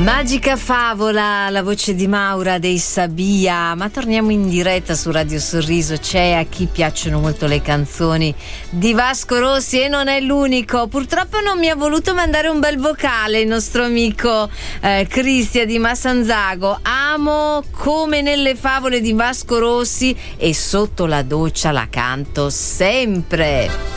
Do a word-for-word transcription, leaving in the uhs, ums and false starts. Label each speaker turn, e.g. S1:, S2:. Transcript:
S1: Magica favola, la voce di Maura dei Sabia. Ma torniamo in diretta su Radio Sorriso. C'è a chi piacciono molto le canzoni di Vasco Rossi e non è l'unico. Purtroppo non mi ha voluto mandare un bel vocale il nostro amico eh, Cristian di Massanzago. Amo come nelle favole di Vasco Rossi e sotto la doccia la canto sempre.